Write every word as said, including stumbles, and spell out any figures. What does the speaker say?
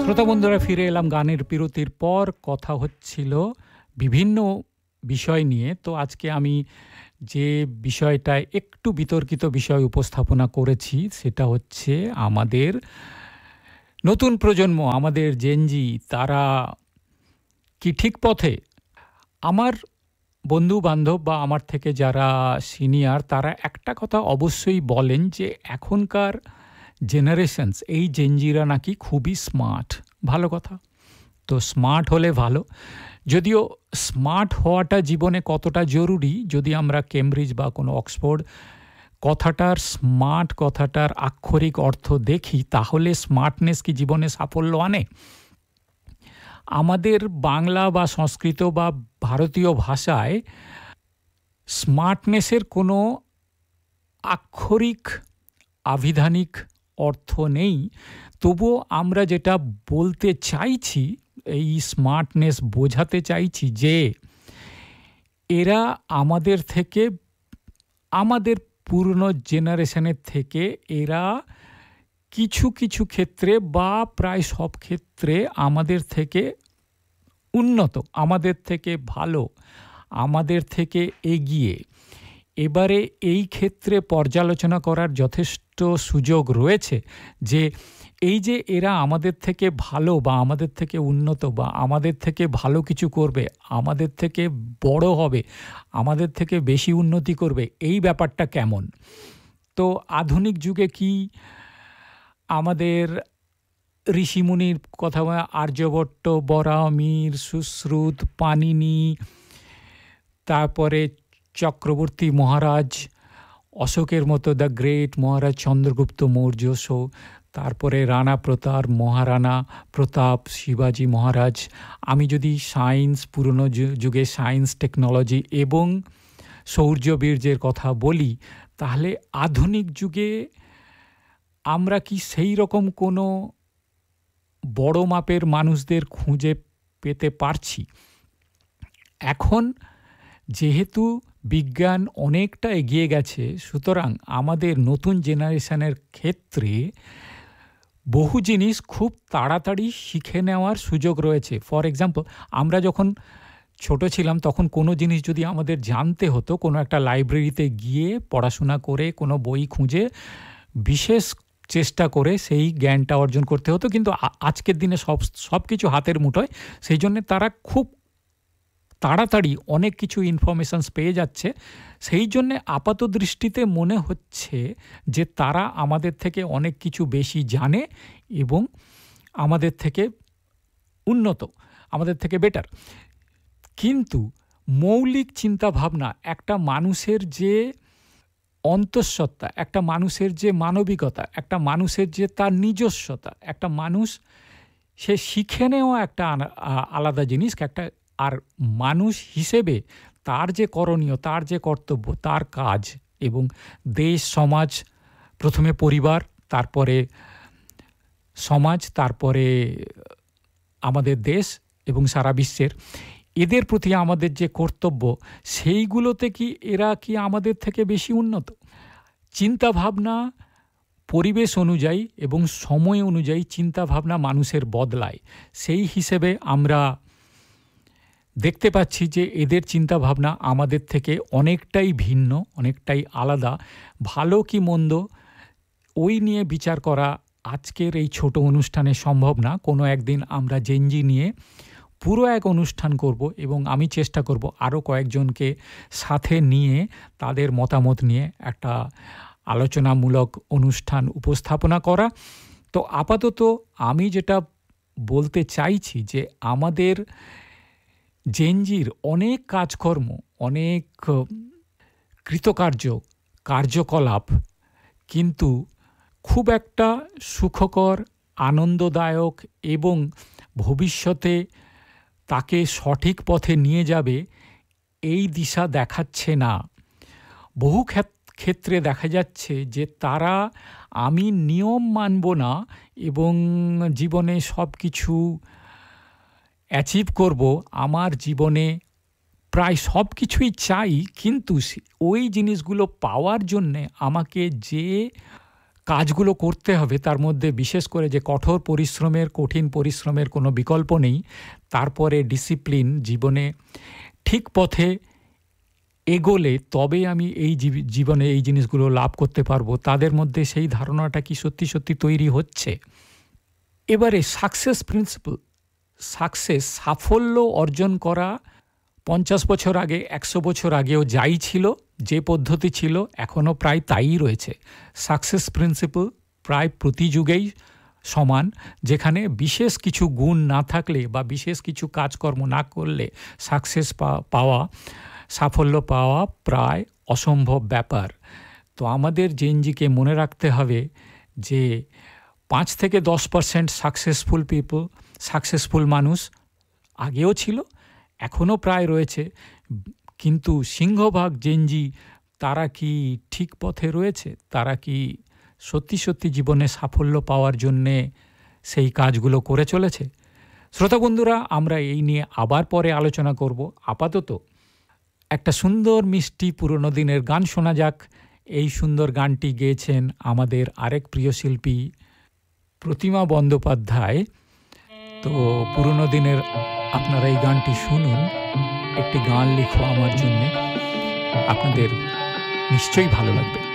শ্রোতা বন্ধুরা, ফিরে এলাম গানের বিরতির পর। কথা হচ্ছিল বিভিন্ন বিষয় নিয়ে। তো আজকে আমি যে বিষয়টায় একটু বিতর্কিত বিষয় উপস্থাপনা করেছি সেটা হচ্ছে আমাদের নতুন প্রজন্ম, আমাদের জেনজি, তারা কি ঠিক পথে? আমার বন্ধু বান্ধব বা আমার থেকে যারা সিনিয়র তারা একটা কথা অবশ্যই বলেন যে এখনকার জেনারেশনস, এই জেনজিরা নাকি খুবই স্মার্ট। ভালো কথা, তো স্মার্ট হলে ভালো। যদিও স্মার্ট হওয়াটা জীবনে কতটা জরুরি, যদি আমরা কেমব্রিজ বা কোনো অক্সফোর্ড কথাটার স্মার্ট কথাটার আক্ষরিক অর্থ দেখি, তাহলে স্মার্টনেস কি জীবনে সাফল্য আনে? আমাদের বাংলা বা সংস্কৃত বা ভারতীয় ভাষায় স্মার্টনেসের কোনো আক্ষরিক আভিধানিক অর্থ নেই। তবুও আমরা যেটা বলতে চাইছি, এই স্মার্টনেস বোঝাতে চাইছি যে এরা আমাদের থেকে, আমাদের পুরনো জেনারেশনের থেকে এরা কিছু কিছু ক্ষেত্রে বা প্রায় সব ক্ষেত্রে আমাদের থেকে উন্নত, আমাদের থেকে ভালো, আমাদের থেকে এগিয়ে। এবারে এই ক্ষেত্রে পর্যালোচনা করার যথেষ্ট সুযোগ রয়েছে যে এই যে এরা আমাদের থেকে ভালো বা আমাদের থেকে উন্নত বা আমাদের থেকে ভালো কিছু করবে, আমাদের থেকে বড় হবে, আমাদের থেকে বেশি উন্নতি করবে, এই ব্যাপারটা কেমন? তো আধুনিক যুগে কি আমাদের ঋষিমুনির কথা, আর্যভট্ট, বরাহমিহির, সুশ্রুত, পাণিনি, তারপরে চক্রবর্তী মহারাজ, অশোকের মতো the great Maharaj Chandragupta Maurya, so তারপরে রানা প্রতাপ, মহারানা প্রতাপ, শিবাজি মহারাজ, আমি যদি সায়েন্স, পুরনো যুগে সায়েন্স, টেকনোলজি এবং শৌর্যবীর্যের কথা বলি, তাহলে আধুনিক যুগে আমরা কি সেই রকম কোনো বড় মাপের মানুষদের খুঁজে পেতে পারছি? এখন যেহেতু বিজ্ঞান অনেকটা এগিয়ে গেছে, সুতরাং আমাদের নতুন জেনারেশনের ক্ষেত্রে বহু জিনিস খুব তাড়াতাড়ি শিখে নেওয়ার সুযোগ রয়েছে। ফর এক্সাম্পল, আমরা যখন ছোট ছিলাম তখন কোনো জিনিস যদি আমাদের জানতে হতো, কোনো একটা লাইব্রেরিতে গিয়ে পড়াশোনা করে কোনো বই খুঁজে বিশেষ চেষ্টা করে সেই জ্ঞানটা অর্জন করতে হতো। কিন্তু আজকের দিনে সব সব কিছু হাতের মুঠোয়, সেই জন্যে তারা খুব তাড়াতাড়ি অনেক কিছু ইনফরমেশনস পেয়ে যাচ্ছে। সেই জন্যে আপাত দৃষ্টিতে মনে হচ্ছে যে তারা আমাদের থেকে অনেক কিছু বেশি জানে এবং আমাদের থেকে উন্নত, আমাদের থেকে বেটার। কিন্তু মৌলিক চিন্তাভাবনা, একটা মানুষের যে অন্তঃসত্ত্বা, একটা মানুষের যে মানবিকতা, একটা মানুষের যে তার নিজস্বতা, একটা মানুষ সে শিখে নেওয়া একটা আলাদা জিনিস। একটা আর মানুষ হিসেবে তার যে করণীয়, তার যে কর্তব্য, তার কাজ এবং দেশ সমাজ, প্রথমে পরিবার, তারপরে সমাজ, তারপরে আমাদের দেশ এবং সারা বিশ্বের, এদের প্রতি আমাদের যে কর্তব্য, সেইগুলোতে কি এরা কি আমাদের থেকে বেশি উন্নত? চিন্তাভাবনা পরিবেশ অনুযায়ী এবং সময় অনুযায়ী চিন্তাভাবনা মানুষের বদলায়। সেই হিসেবে আমরা দেখতে পাচ্ছি যে এদের চিন্তাভাবনা আমাদের থেকে অনেকটাই ভিন্ন, অনেকটাই আলাদা। ভালো কি মন্দ ওই নিয়ে বিচার করা আজকের এই ছোট অনুষ্ঠানে সম্ভব না। কোনো একদিন আমরা জেনজি নিয়ে পুরো এক অনুষ্ঠান করব এবং আমি চেষ্টা করব আরও কয়েকজনকে সাথে নিয়ে তাদের মতামত নিয়ে একটা আলোচনামূলক অনুষ্ঠান উপস্থাপনা করা। তো আপাতত আমি যেটা বলতে চাইছি যে আমাদের জেনজির অনেক কাজকর্ম, অনেক কৃতকার্য কার্যকলাপ কিন্তু খুব একটা সুখকর, আনন্দদায়ক এবং ভবিষ্যতে তাকে সঠিক পথে নিয়ে যাবে এই দিশা দেখাচ্ছে না। বহু ক্ষেত্রে দেখা যাচ্ছে যে তারা আমি নিয়ম মানব না এবং জীবনে সব কিছু অ্যাচিভ করব, আমার জীবনে প্রায় সব কিছুই চাই, কিন্তু ওই জিনিসগুলো পাওয়ার জন্যে আমাকে যে কাজগুলো করতে হবে, তার মধ্যে বিশেষ করে যে কঠোর পরিশ্রমের কঠিন পরিশ্রমের কোনো বিকল্প নেই, তারপরে ডিসিপ্লিন, জীবনে ঠিক পথে এগোলে তবেই আমি এই জীবনে এই জিনিসগুলো লাভ করতে পারবো, তাদের মধ্যে সেই ধারণাটা কি সত্যি সত্যি তৈরি হচ্ছে? এবারে সাকসেস প্রিন্সিপাল, সাকসেস, সাফল্য অর্জন করা পঞ্চাশ বছর আগে, একশো বছর আগেও যাই ছিল, যে পদ্ধতি ছিল এখনও প্রায় তাই রয়েছে। সাকসেস প্রিন্সিপাল প্রায় প্রতি যুগেই সমান, যেখানে বিশেষ কিছু গুণ না থাকলে বা বিশেষ কিছু কাজকর্ম না করলে সাকসেস পাওয়া, সাফল্য পাওয়া প্রায় অসম্ভব ব্যাপার। তো আমাদের জেনজিকে মনে রাখতে হবে যে পাঁচ থেকে দশ পার্সেন্ট সাকসেসফুল পিপল, সাকসেসফুল মানুষ আগেও ছিল, এখনও প্রায় রয়েছে, কিন্তু সিংহভাগ জেনজি তারা কি ঠিক পথে রয়েছে? তারা কি সত্যি সত্যি জীবনে সাফল্য পাওয়ার জন্যে সেই কাজগুলো করে চলেছে? শ্রোতা বন্ধুরা, আমরা এই নিয়ে আবার পরে আলোচনা করব। আপাতত একটা সুন্দর মিষ্টি পুরনো দিনের গান শোনা যাক। এই সুন্দর গানটি গেয়েছেন আমাদের আরেক প্রিয় শিল্পী প্রতিমা বন্দ্যোপাধ্যায়। তো পুরনো দিনের আপনারা এই গানটি শুনুন। একটি গান লিখো আমার জন্যে, আপনাদের নিশ্চয়ই ভালো লাগবে।